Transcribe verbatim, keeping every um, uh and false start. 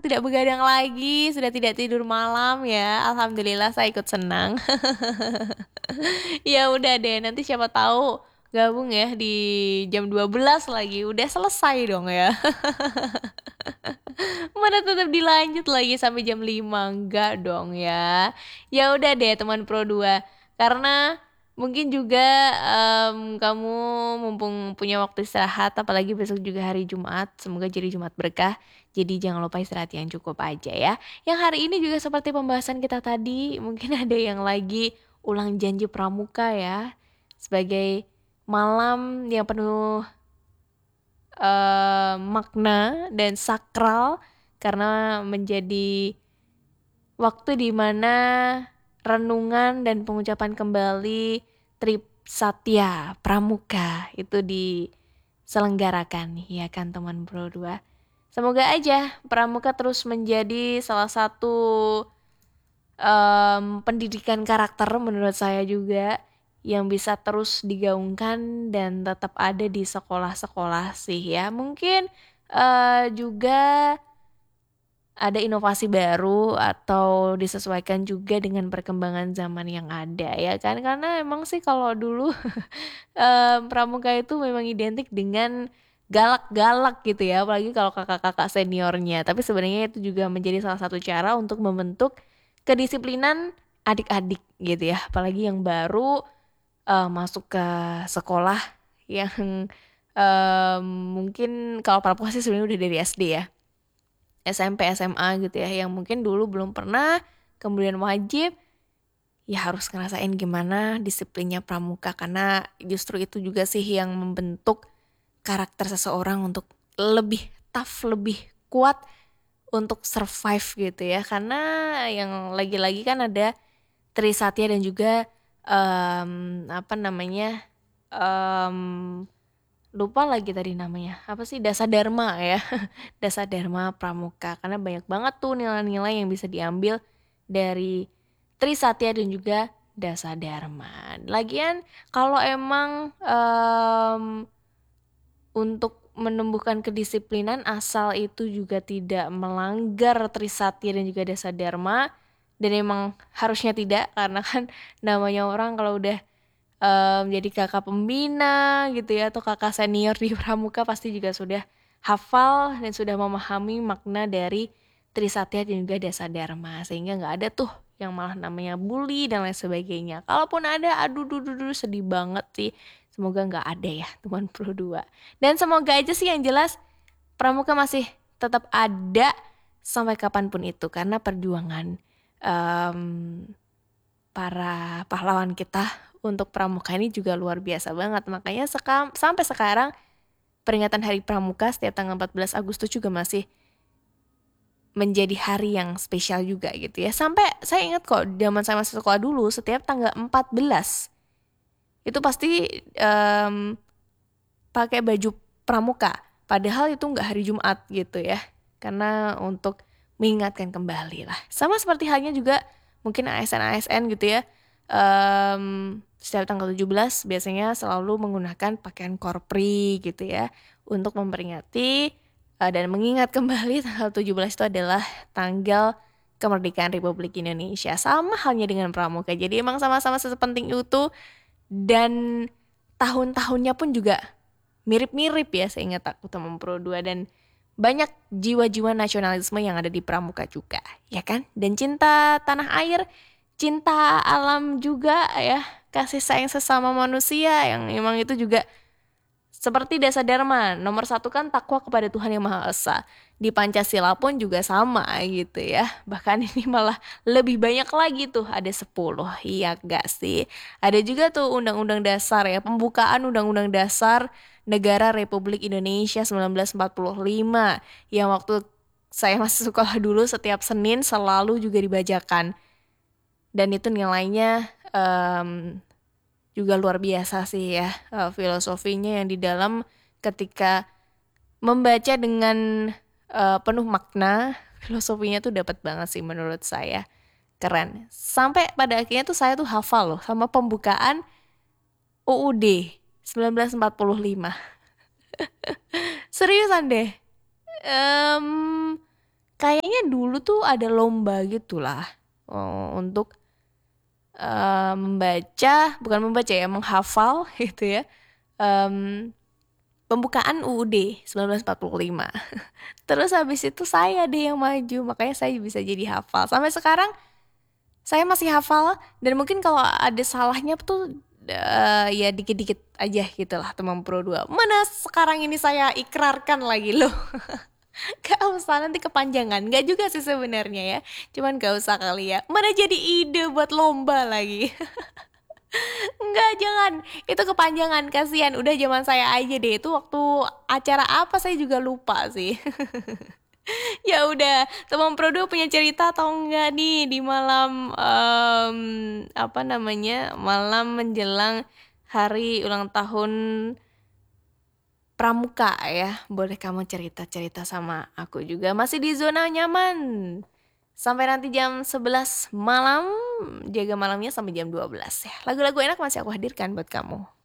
tidak begadang lagi, sudah tidak tidur malam ya. Alhamdulillah saya ikut senang. Ya udah deh, nanti siapa tahu gabung ya di jam dua belas lagi. Udah selesai dong ya. Mana tetap dilanjut lagi sampai jam lima enggak dong ya. Ya udah deh teman Pro dua. Karena mungkin juga em, kamu mumpung punya waktu istirahat apalagi besok juga hari Jumat. Semoga jadi Jumat berkah. Jadi jangan lupa istirahat yang cukup aja ya. Yang hari ini juga seperti pembahasan kita tadi, mungkin ada yang lagi ulang janji pramuka ya. Sebagai malam yang penuh eh, makna dan sakral karena menjadi waktu di mana renungan dan pengucapan kembali Trip Satya Pramuka itu diselenggarakan ya kan teman Bro dua. Semoga aja Pramuka terus menjadi salah satu em, pendidikan karakter menurut saya juga yang bisa terus digaungkan dan tetap ada di sekolah-sekolah sih ya. Mungkin eh, juga ada inovasi baru atau disesuaikan juga dengan perkembangan zaman yang ada ya kan. Karena emang sih kalau dulu em, pramuka itu memang identik dengan galak-galak gitu ya, apalagi kalau kakak-kakak seniornya. Tapi sebenarnya itu juga menjadi salah satu cara untuk membentuk kedisiplinan adik-adik gitu ya, apalagi yang baru eh, masuk ke sekolah yang em, mungkin kalau pramuka sih sebenarnya udah dari S D ya, S M P, S M A gitu ya, yang mungkin dulu belum pernah, kemudian wajib, ya harus ngerasain gimana disiplinnya pramuka, karena justru itu juga sih yang membentuk karakter seseorang untuk lebih tough, lebih kuat untuk survive gitu ya. Karena yang lagi-lagi kan ada Trisatya dan juga em, apa namanya, em, lupa lagi tadi namanya apa sih, Dasadharma ya. Dasadharma Pramuka, karena banyak banget tuh nilai-nilai yang bisa diambil dari Trisatya dan juga Dasadharma. Lagian kalau emang em, untuk menumbuhkan kedisiplinan asal itu juga tidak melanggar Trisatya dan juga Dasadharma, dan emang harusnya tidak karena kan namanya orang kalau udah em, jadi kakak pembina gitu ya atau kakak senior di pramuka pasti juga sudah hafal dan sudah memahami makna dari Trisatya dan juga Dasadharma, sehingga nggak ada tuh yang malah namanya bully dan lain sebagainya. Kalaupun ada, aduh duh, duh, duh, sedih banget sih. Semoga nggak ada ya teman Pro dua. Dan semoga aja sih yang jelas pramuka masih tetap ada sampai kapanpun itu, karena perjuangan em, para pahlawan kita untuk pramuka ini juga luar biasa banget. Makanya seka- sampai sekarang peringatan Hari Pramuka setiap tanggal empat belas Agustus juga masih menjadi hari yang spesial juga gitu ya. Sampai saya ingat kok zaman saya masih sekolah dulu, setiap tanggal empat belas itu pasti em, pakai baju pramuka. Padahal itu nggak hari Jumat gitu ya. Karena untuk mengingatkan kembali lah. Sama seperti halnya juga mungkin A S N-A S N gitu ya. Em, setiap tanggal tujuh belas biasanya selalu menggunakan pakaian korpri gitu ya. Untuk memperingati eh, dan mengingat kembali tanggal tujuh belas itu adalah tanggal kemerdekaan Republik Indonesia. Sama halnya dengan pramuka. Jadi emang sama-sama sepenting itu. Dan tahun-tahunnya pun juga mirip-mirip ya, seingat aku teman Pro dua, dan banyak jiwa-jiwa nasionalisme yang ada di pramuka juga, ya kan? Dan cinta tanah air, cinta alam juga ya, kasih sayang sesama manusia yang emang itu juga seperti Dasadharma, nomor satu kan takwa kepada Tuhan Yang Maha Esa. Di Pancasila pun juga sama gitu ya. Bahkan ini malah lebih banyak lagi tuh, ada sepuluh. Iya gak sih? Ada juga tuh Undang-Undang Dasar ya, pembukaan Undang-Undang Dasar Negara Republik Indonesia seribu sembilan ratus empat puluh lima. Yang waktu saya masih sekolah dulu setiap Senin selalu juga dibacakan. Dan itu nilainya em, juga luar biasa sih ya, eh, filosofinya yang di dalam ketika membaca dengan eh, penuh makna, filosofinya tuh dapat banget sih menurut saya. Keren. Sampai pada akhirnya tuh saya tuh hafal loh sama pembukaan U U D seribu sembilan ratus empat puluh lima. Seriusan deh. Em, kayaknya dulu tuh ada lomba gitulah, eee, untuk, eee, membaca bukan membaca ya, menghafal gitu ya, mmm, pembukaan U U D seribu sembilan ratus empat puluh lima. Terus habis itu saya deh yang maju, makanya saya bisa jadi hafal. Sampai sekarang saya masih hafal dan mungkin kalau ada salahnya tuh, eee, ya dikit-dikit aja gitulah Temam Pro dua. Mana sekarang ini saya ikrarkan lagi loh. Gak usah nanti kepanjangan, gak juga sih sebenarnya ya, cuman gak usah kali ya. Mana jadi ide buat lomba lagi. Enggak, jangan. Itu kepanjangan, kasihan. Udah zaman saya aja deh. Itu waktu acara apa saya juga lupa sih. Ya udah, Teman Prodo punya cerita atau enggak nih di malam em, apa namanya? Malam menjelang hari ulang tahun Pramuka ya. Boleh kamu cerita-cerita sama aku juga. Masih di zona nyaman. Sampai nanti jam sebelas malam, jaga malamnya sampai jam dua belas ya. Lagu-lagu enak masih aku hadirkan buat kamu.